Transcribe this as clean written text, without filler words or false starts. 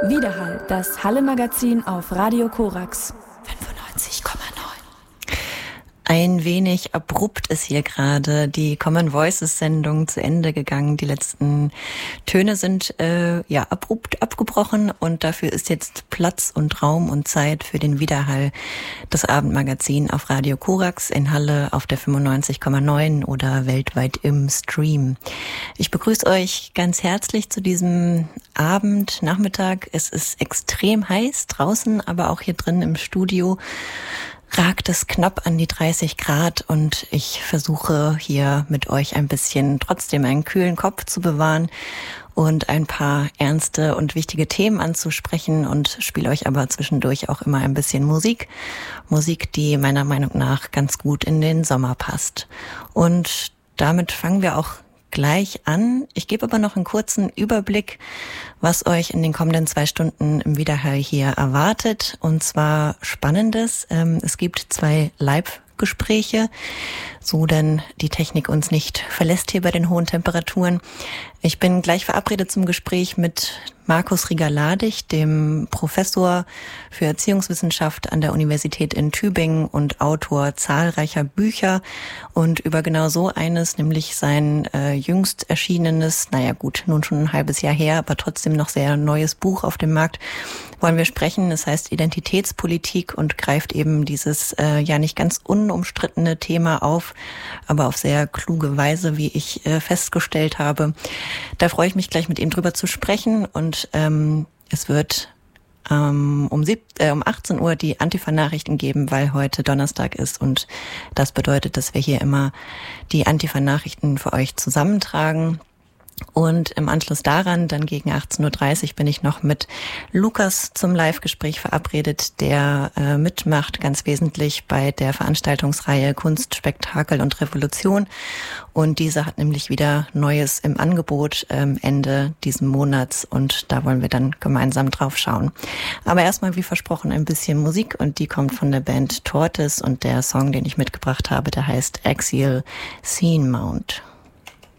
Widerhall, das Halle-Magazin auf Radio Korax 95,9. Ein wenig abrupt ist hier gerade die Common Voices Sendung zu Ende gegangen. Die letzten Töne sind abrupt abgebrochen und dafür ist jetzt Platz und Raum und Zeit für den Widerhall, das Abendmagazin auf Radio Korax in Halle auf der 95,9 oder weltweit im Stream. Ich begrüße euch ganz herzlich zu diesem Abend, Nachmittag. Es ist extrem heiß draußen, aber auch hier drin im Studio ragt es knapp an die 30 Grad und ich versuche hier mit euch ein bisschen trotzdem einen kühlen Kopf zu bewahren und ein paar ernste und wichtige Themen anzusprechen und spiele euch aber zwischendurch auch immer ein bisschen Musik. Musik, die meiner Meinung nach ganz gut in den Sommer passt. Und damit fangen wir auch gleich an. Ich gebe aber noch einen kurzen Überblick, was euch in den kommenden 2 Stunden im Widerhall hier erwartet. Und zwar Spannendes. Es gibt 2 Live-Gespräche, so denn die Technik uns nicht verlässt hier bei den hohen Temperaturen. Ich bin gleich verabredet zum Gespräch mit Markus Rieger-Ladig, dem Professor für Erziehungswissenschaft an der Universität in Tübingen und Autor zahlreicher Bücher. Und über genau so eines, nämlich sein jüngst erschienenes, nun schon ein halbes Jahr her, aber trotzdem noch sehr neues Buch auf dem Markt, wollen wir sprechen. Es heißt Identitätspolitik und greift eben dieses nicht ganz unumstrittene Thema auf, aber auf sehr kluge Weise, wie ich festgestellt habe. Da freue ich mich gleich mit ihm drüber zu sprechen und es wird um 18 Uhr die Antifa-Nachrichten geben, weil heute Donnerstag ist und das bedeutet, dass wir hier immer die Antifa-Nachrichten für euch zusammentragen. Und im Anschluss daran, dann gegen 18.30 Uhr, bin ich noch mit Lukas zum Live-Gespräch verabredet, der mitmacht ganz wesentlich bei der Veranstaltungsreihe Kunst, Spektakel und Revolution. Und diese hat nämlich wieder Neues im Angebot Ende diesen Monats und da wollen wir dann gemeinsam drauf schauen. Aber erstmal, wie versprochen, ein bisschen Musik und die kommt von der Band Tortoise und der Song, den ich mitgebracht habe, der heißt Axial Scene Mount.